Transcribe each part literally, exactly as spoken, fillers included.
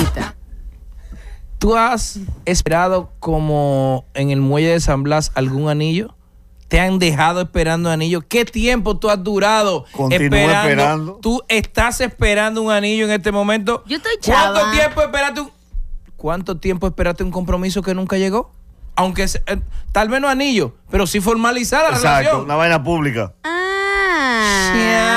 Ahorita. ¿Tú has esperado como en el muelle de San Blas algún anillo? ¿Te han dejado esperando anillo? ¿Qué tiempo tú has durado Continúa esperando? esperando. ¿Tú estás esperando un anillo en este momento? Yo estoy chava. ¿Cuánto tiempo esperaste un, ¿Cuánto tiempo esperaste un compromiso que nunca llegó? Aunque se, eh, tal vez no anillo, pero sí formalizar la Exacto, relación. una vaina pública. Ah,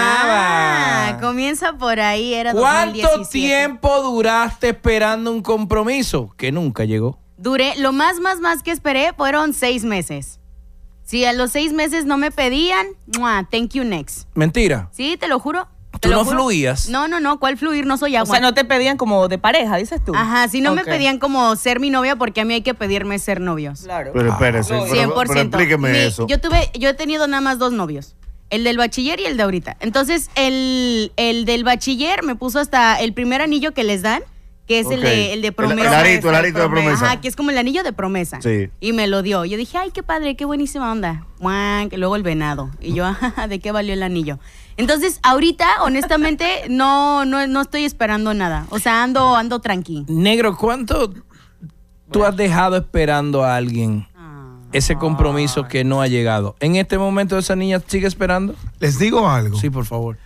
Chava. comienza por ahí, era ¿Cuánto dos mil diecisiete. tiempo duraste esperando un compromiso que nunca llegó? Duré, lo más, más, más que esperé fueron seis meses. Si a los seis meses no me pedían, ¡mua! Thank you next. Mentira. Sí, te lo juro. ¿Tú te lo no juro. fluías? No, no, no, ¿cuál fluir? No soy O agua. sea, no te pedían como de pareja, dices tú. Ajá, si no me Ok. pedían como ser mi novia, porque a mí hay que pedirme ser novios. Claro. Pero espérese, no, pero, cien por pero ciento. explíqueme Mi- eso. Yo tuve, yo he tenido nada más dos novios. El del bachiller y el de ahorita. Entonces, el, el del bachiller me puso hasta el primer anillo que les dan, que es el, Ok. de, el de El- promesa. el arito, el arito de promesa. Ajá, que es como el anillo de promesa. Sí. Y me lo dio. Yo dije, ay, qué padre, qué buenísima onda. Guan, que luego el venado. Y yo, ajá, ¿de qué valió el anillo? Entonces, ahorita, honestamente, no, no, no estoy esperando nada. O sea, ando, ando tranqui. Negro, ¿cuánto tú has dejado esperando a alguien ese compromiso que no ha llegado? ¿En este momento esa niña sigue esperando? Les digo algo. Sí, por favor.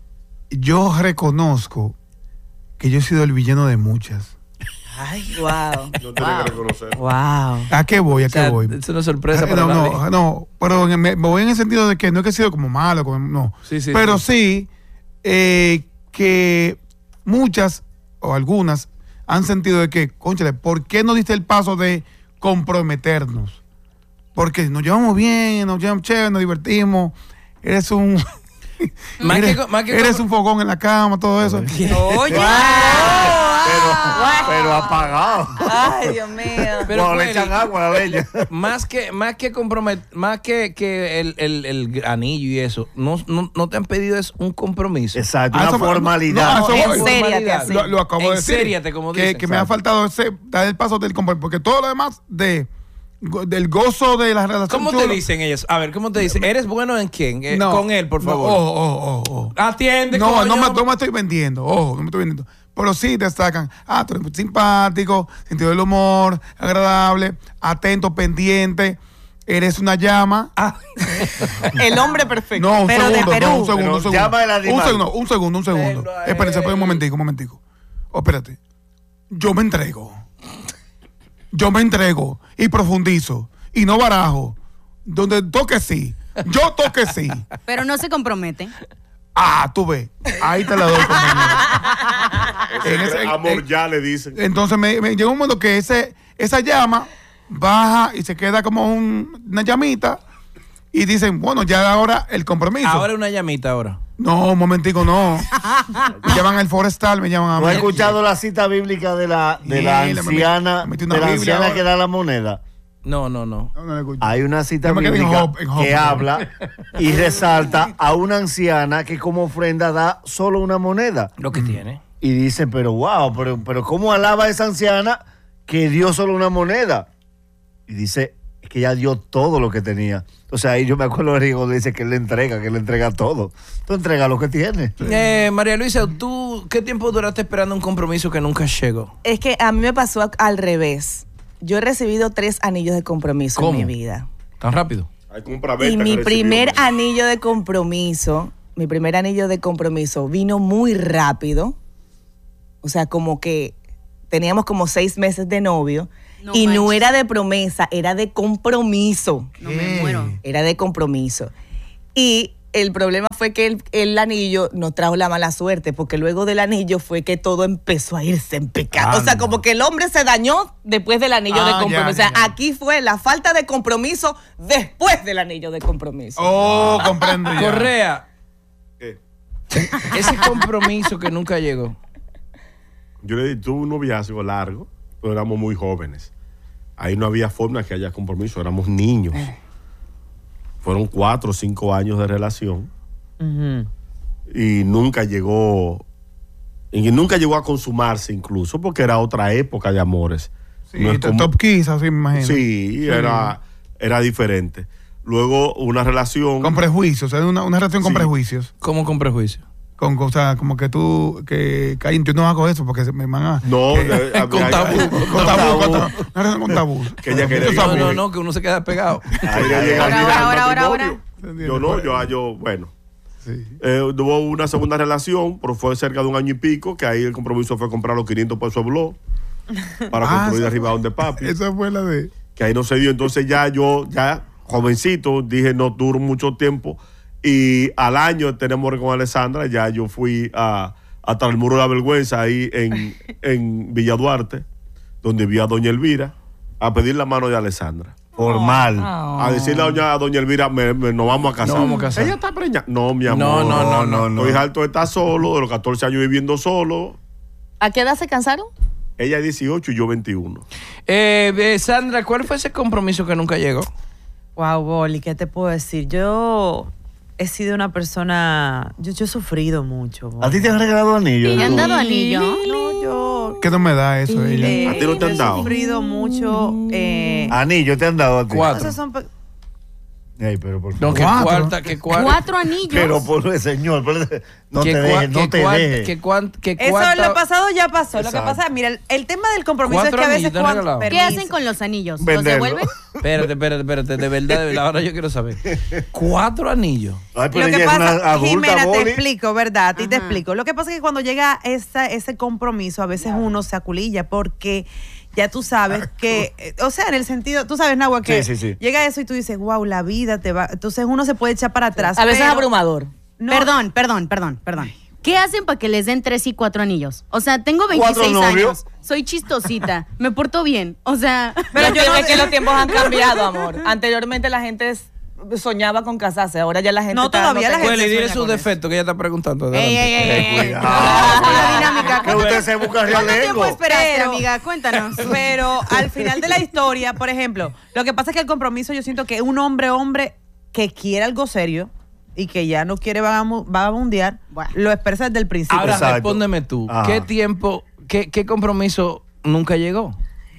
Yo reconozco que yo he sido el villano de muchas. Ay, wow. No tiene que reconocer. Wow. ¿A qué voy? ¿A O qué sea, voy? es una sorpresa para no, nadie. no, no, pero en- me, me voy en el sentido de que no es que he sido como malo, como- no. Sí, sí, pero sí, eh, que muchas o algunas han sentido de que, cónchale, ¿por qué no diste el paso de comprometernos? Porque nos llevamos bien, nos llevamos chévere, nos divertimos, eres un... Más eres, que- más que eres compro- un fogón en la cama, todo eso. Oye. Pero, pero apagado. Ay, Dios mío. Pero, Cuando le Feli, echan agua a la leña. Más que, más que compromet, más que, que el, el, el anillo y eso, no, no, no te han pedido es un compromiso. Exacto, Ah, una eso- formalidad. no, eso- En eso- serio, así. Lo, lo acabo de decir. Ensériate, como que, dicen. que me ha Exacto. faltado ese, dar el paso del compromiso. Porque todo lo demás de, go- del gozo de la relación. ¿Cómo todo te lo- dicen ellos? A ver, ¿cómo te dicen? ¿Eres bueno en quién? Eh, No, con él, por no, favor. ojo, ojo, ojo. Atiende, No, coño. no me, no me estoy vendiendo. Ojo, no me estoy vendiendo. Pero sí destacan. Ah, tú eres simpático, sentido del humor, agradable, atento, pendiente. Eres una llama. Ah, El hombre perfecto. No, un pero de segundo, Perú. no, un segundo, Pero un segundo. llama el animal. Un segundo, un segundo, un segundo. Venlo a Espérense, espérense él. un momentico, un momentico. Oh, espérate. Yo me entrego. Yo me entrego y profundizo. Y no barajo. Donde toque sí. Yo toque sí. Pero no se comprometen. Ah, tú ves. Ahí te la doy, compañero. Ese En ese- amor en- ya le dicen. Entonces me, me llega un momento que ese, esa llama baja y se queda como un- una llamita y dicen, bueno, ya ahora el compromiso. ahora una llamita ahora. No, un momentico, no. Me llaman al forestal, me llaman a ¿No has mí. escuchado la cita bíblica de la, de la Sí, le metí- anciana, le metí una de la Biblia anciana ahora. que da la moneda? No, no, no. No, no la escucho. Hay una cita Yo me quedé en bíblica Job, en Job. que habla y resalta a una anciana que como ofrenda da solo una moneda. Lo que tiene. Y dice, pero wow, pero, pero ¿cómo alaba a esa anciana que dio solo una moneda? Y dice, es que ella dio todo lo que tenía. O sea, ahí yo me acuerdo de Rigo, dice que él le entrega, que él le entrega todo. Tú entregas lo que tienes. Eh, María Luisa, ¿tú qué tiempo duraste esperando un compromiso que nunca llegó? Es que a mí me pasó a- al revés. Yo he recibido tres anillos de compromiso ¿Cómo? en mi vida. ¿Tan rápido? Hay como un praveta Y que mi recibió, primer ¿no? anillo de compromiso, mi primer anillo de compromiso vino muy rápido. O sea, como que teníamos como seis meses de novio. No y no manches. era de promesa, era de compromiso. No me muero. Era de compromiso. Y el problema fue que el, el anillo nos trajo la mala suerte, porque luego del anillo fue que todo empezó a irse en pecado. O sea, Anda. como que el hombre se dañó después del anillo Ah, de ya, compromiso. ya, o sea, ya. aquí fue la falta de compromiso después del anillo de compromiso. Oh, comprendo ya. Correa, ¿Qué? ese compromiso que nunca llegó. Yo le di, tuve un noviazgo largo, pero éramos muy jóvenes. Ahí no había forma que haya compromiso, éramos niños. Fueron cuatro o cinco años de relación y nunca llegó, y nunca llegó a consumarse incluso, porque era otra época de amores. Sí, No es to- como- Top Kiss, así me imagino. Sí, era, era diferente. Luego una relación. Con prejuicios, o sea, una, una relación con Sí. prejuicios. ¿Cómo con prejuicio? con cosas como que tú, que Caín, yo no hago eso porque se me van a... No, que- eh, eh, Con ay, tabú. ay, con tabú, con tabú. No era con tabú. Que ella quería- Mucho No, tabú. no, no, que uno se queda pegado. ay, quería llegar Ahora, al ahora, ahora, matrimonio. ahora. Yo no, yo, yo, bueno. Sí. Eh, hubo una segunda relación, pero fue cerca de un año y pico, que ahí el compromiso fue comprar los quinientos pesos de blog para Ah, construir esa arriba donde papi. Esa fue la de... Que ahí no se dio. Entonces ya yo, ya jovencito, dije no duro mucho tiempo. Y al año tenemos con Alessandra, ya yo fui a, hasta el Muro de la Vergüenza ahí en, en Villa Duarte, donde vi a doña Elvira, a pedir la mano de Alessandra. Formal. A decirle a doña, a doña Elvira, me, me- nos vamos a casar. Nos vamos a casar. Ella está preñada. No, mi amor. No, no, no, no, no. Estoy harto de estar solo, de los catorce años viviendo solo. ¿A qué edad se cansaron? Ella dieciocho y yo veintiuno. Eh, eh, Sandra, ¿cuál fue ese compromiso que nunca llegó? Wow, Boli, ¿qué te puedo decir? Yo he sido una persona. Yo, yo he sufrido mucho. Boli. ¿A ti te han regalado anillos? ¿Te han dado anillo? No, yo. ¿Qué no me da eso ella? eh, ¿A ti no te han yo dado? He sufrido mucho. Eh, Anillos te han dado a ti. Cuatro. cosas son pe- Ey, pero por No, que Cuatro. cuarta, que cuarta. Cuatro anillos. Pero por el señor, por el- no que te cua- dejes, no que te cuarta- dejes. que cuan- que Eso cuarta- lo pasado ya pasó. Lo que Exacto. pasa, mira, el, el tema del compromiso es Cuatro que a veces anillos te han cuando- regalado. ¿Qué permiso. hacen con los anillos? ¿Los Venderlo. devuelven? Espérate, espérate, espérate. De verdad, de verdad. Ahora yo quiero saber. Cuatro anillos. Ay, pero Lo que ella es una pasa, adulta, Jimena, Boli. te explico, ¿verdad? A ti te Ajá. explico. Lo que pasa es que cuando llega esa, ese compromiso, a veces uno se aculilla porque ya tú sabes que, eh, o sea, en el sentido, tú sabes, Nahua, que Sí, sí, sí. llega eso y tú dices, wow, la vida te va. Entonces uno se puede echar para atrás. A veces es pero- abrumador. No. Perdón, perdón, perdón, perdón. ¿Qué hacen para que les den tres y cuatro anillos? O sea, tengo ¿Cuatro veintiséis novios? años, soy chistosita, me porto bien. O sea, Pero yo creo que los tiempos han cambiado, amor. Anteriormente la gente es- soñaba con casarse, ahora ya la gente No, está todavía la dando- gente Bueno, y dile sueña sus con eso. defectos que ella está preguntando. ey, ey, Adelante. ey, ey, ey. Cuidado. Vamos con la dinámica. Que usted se busca ¿Cuánto tiempo realengo. esperaste, Pero- amiga? Cuéntanos. Pero al final de la historia, por ejemplo, lo que pasa es que el compromiso, yo siento que un hombre, hombre que quiere algo serio y que ya no quiere vagamu- vagabundear, Bueno. lo expresa desde el principio. Ahora Exacto. respóndeme tú. Ajá. ¿Qué tiempo, qué, qué compromiso nunca llegó?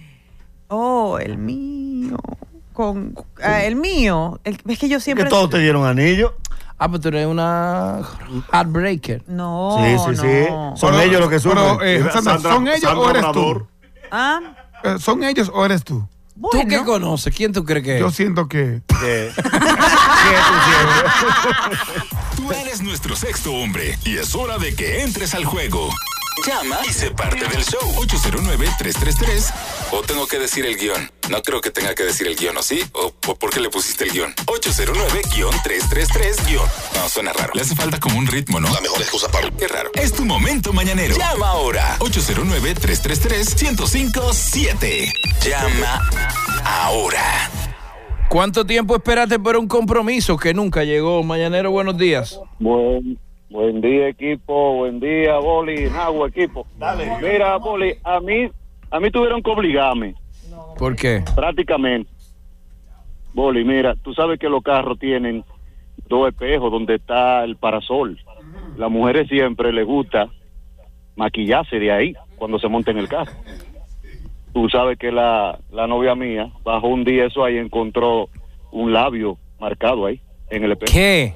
Oh, el mío. Con, ah, el mío. El- es que yo siempre. Que todos te dieron anillos. Ah, pero tú eres una heartbreaker. No. Sí, sí, sí. no. Son Pero- ellos los que sufren. pero, eh, Sandra, ¿son ellos Sandra o eres Obrador. tú? Ah, Eh, ¿Son ellos o eres tú? ¿Tú bueno. qué conoces? ¿Quién tú crees que es? Yo siento que... Que- que tú siempre. Tú eres nuestro sexto hombre y es hora de que entres al juego. Llama y sé parte del show. ocho cero nueve, tres tres tres. O tengo que decir el guión. No creo que tenga que decir el guión, ¿o sí? ¿O por por qué le pusiste el guión? ocho cero nueve, tres tres tres, guión. No, suena raro. Le hace falta como un ritmo, ¿no? La mejor excusa para... Qué raro. Es tu momento mañanero. Llama ahora. ocho cero nueve, tres tres tres, uno cero cinco siete. Llama ahora. ¿Cuánto tiempo esperaste por un compromiso que nunca llegó? Mañanero, buenos días. Buen, buen día, equipo. Buen día, Boli. Agua, equipo. Dale. Mira, Boli, a mí, a mí tuvieron que obligarme, ¿Por qué? prácticamente. Boli, mira, tú sabes que los carros tienen dos espejos donde está el parasol. Las mujeres siempre les gusta maquillarse de ahí cuando se monta en el carro. Tú sabes que la, la novia mía bajó un día eso ahí y encontró un labio marcado ahí en el espejo. ¿Qué?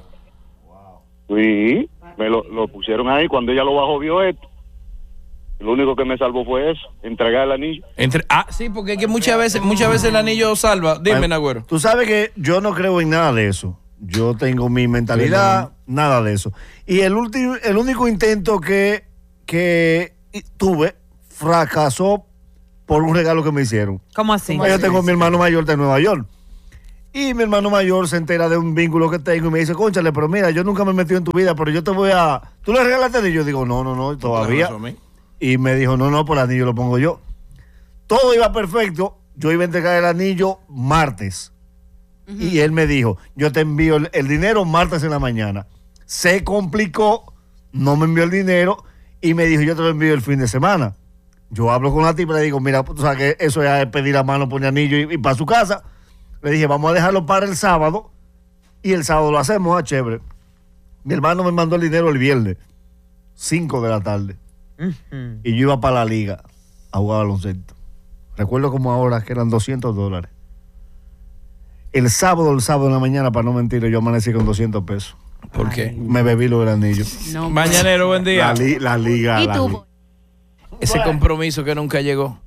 Sí, me lo, lo pusieron ahí. Cuando ella lo bajó, vio esto. Lo único que me salvó fue eso, entregar el anillo. Entre, ah, sí, porque es que muchas veces, muchas veces el anillo salva. Dime, Ay, Nagüero. Tú sabes que yo no creo en nada de eso. Yo tengo mi mentalidad, nada de eso. Y el último, el único intento que, que tuve fracasó por un regalo que me hicieron. ¿Cómo así? Yo tengo a mi hermano mayor de Nueva York. Y mi hermano mayor se entera de un vínculo que tengo y me dice, cónchale, pero mira, yo nunca me he metido en tu vida, pero yo te voy a... ¿Tú le regalaste anillo? Yo digo, no, no, no, todavía. Eso a mí. Y me dijo, no, no, por el anillo lo pongo yo. Todo iba perfecto. Yo iba a entregar el anillo martes. Y él me dijo, yo te envío el, el dinero martes en la mañana. Se complicó, no me envió el dinero y me dijo, yo te lo envío el fin de semana. Yo hablo con la tipa y le digo, mira, tú sabes que eso ya es pedir la mano, poner anillo y, y para su casa. Le dije, vamos a dejarlo para el sábado y el sábado lo hacemos, ah, chévere. Mi hermano me mandó el dinero el viernes, cinco de la tarde. Y yo iba para la liga a jugar baloncesto. Recuerdo como ahora que eran doscientos dólares. El sábado, el sábado en la mañana, para no mentir, yo amanecí con doscientos pesos. ¿Por qué? Me bebí los granillos. No, Mañanero, buen día. La, li- la liga. ¿Y la tú? li- Ese compromiso que nunca llegó.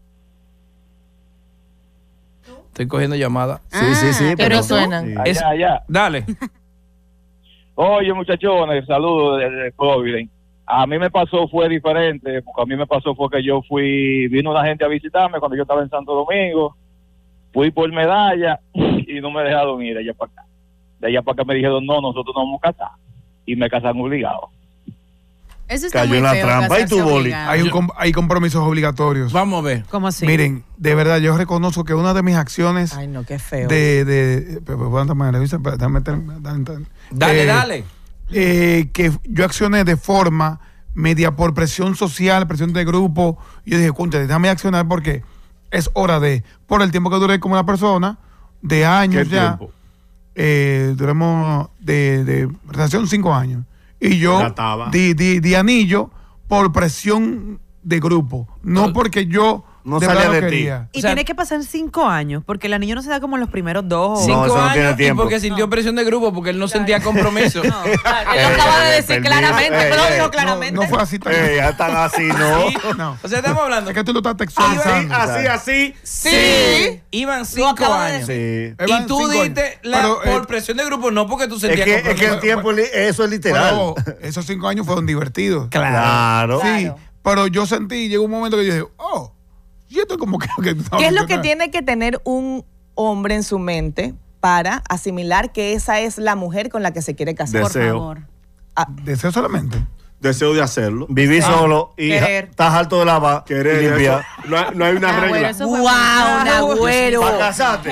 Estoy cogiendo llamadas. Sí, sí, sí. Ah, pero tú- suenan. Sí. Es- Allá, allá. Dale. Oye, muchachones, saludos desde Providence. A mí me pasó, fue diferente, porque a mí me pasó fue que yo fui, vino una gente a visitarme cuando yo estaba en Santo Domingo, fui por medalla y no me dejaron ir de allá para acá. De allá para acá me dijeron, no, nosotros no vamos a casar. Y me casaron obligado. Eso está Cayó muy en la feo, trampa. ¿Y casarse tu boli? obligado. Hay, un com- hay compromisos obligatorios. Vamos a ver. ¿Cómo así? Miren, de verdad, yo reconozco que una de mis acciones Ay, no, qué feo. de... de pero, pero, aguanta, María Luisa, pero déjame terminar, dale, dale. Dale, Eh, dale. eh, que yo accioné de forma media por presión social, presión de grupo. Y yo dije, concha, déjame accionar porque es hora de, por el tiempo que duré como una persona, de ¿Qué años ya, tiempo? eh, duramos de, de relación cinco años. Y yo Ya estaba. di, di, di anillo por presión de grupo, no porque yo No de salía verdad de lo ti. quería. Y O sea- tiene que pasar cinco años, porque el anillo no se da como en los primeros dos. o- Sí. No, Cinco eso no tiene años y tiempo. porque sintió presión de grupo, porque él no sentía compromiso. No, claro, él Eh, lo acaba de decir permiso. claramente, Eh, pero lo eh, dijo no, claramente. No, no fue así tan Eh, ya están así, ¿no? Sí. No. O sea, estamos hablando. Es que tú lo estás Así, textualizando. así, así. Sí. Iban cinco acaba de años. Sí. Evan, Y tú cinco diste años. la, Pero, eh, por presión de grupo, no porque tú Es sentías que, es que compromiso. el tiempo, li- eso es literal. Pero esos cinco años fueron divertidos. Claro. Sí, Claro. pero yo sentí, llegó un momento que yo dije, oh, y esto como que... que ¿Qué es lo que tiene que tener un hombre en su mente para asimilar que esa es la mujer con la que se quiere casar? Por Deseo. favor. Deseo solamente. Deseo de hacerlo. Vivir solo y Querer. estás harto de lavar Querer y limpiar. eso. No, hay- no hay una Ah, bueno, regla. eso fue ¡Wow, bueno. Nagüero! Para casarte.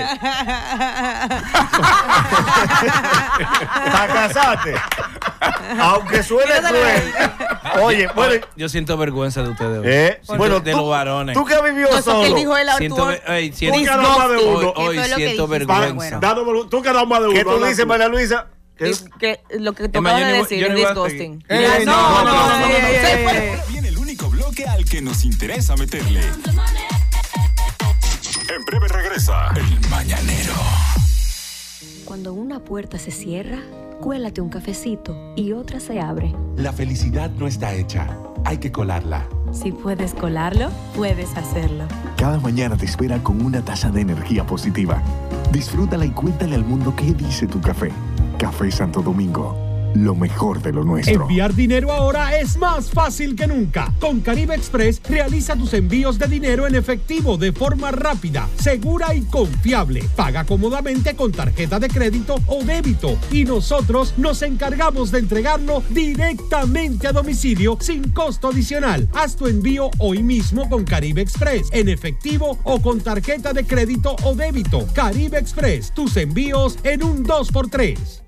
Para casarte. Aunque suene cruel. Oye, bueno, Yo siento vergüenza de ustedes. hoy. eh, Siento bueno, de tú, los varones. tú que has vivido No, eso que él solo. dijo él, Siento, Arturo. ve- ey, siento, Tú que has dado más de hoy, uno. hoy ¿Qué fue lo que siento dijiste, vergüenza. Güero? Dándome- tú que has dado más de uno. ¿Qué tú habla dices, tú. María Luisa? ¿Qué- Es que lo que tú Emma, acabas yo de no iba- decir yo es no iba a disgusting. Eh, Ya, no, no, no, no, no, no, Se no, fue. Viene el único bloque al que nos interesa meterle. En breve regresa el Mañanero. Cuando una puerta se cierra, cuélate un cafecito y otra se abre. La felicidad no está hecha, hay que colarla. Si puedes colarlo, puedes hacerlo. Cada mañana te espera con una taza de energía positiva. Disfrútala y cuéntale al mundo qué dice tu café. Café Santo Domingo, lo mejor de lo nuestro. Enviar dinero ahora es más fácil que nunca. Con Caribe Express realiza tus envíos de dinero en efectivo de forma rápida, segura y confiable. Paga cómodamente con tarjeta de crédito o débito y nosotros nos encargamos de entregarlo directamente a domicilio sin costo adicional. Haz tu envío hoy mismo con Caribe Express, en efectivo o con tarjeta de crédito o débito. Caribe Express, tus envíos en un dos por tres.